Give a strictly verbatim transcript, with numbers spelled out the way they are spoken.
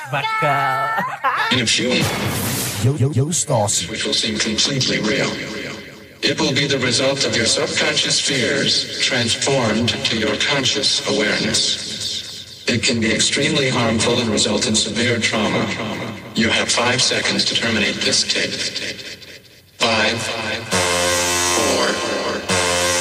Bakal. In a few Yo, yo, yo, Stassi. which will seem completely real. It will be the result of your subconscious fears transformed to your conscious awareness. It can be extremely harmful and result in severe trauma. You have five seconds to terminate this tape. Five,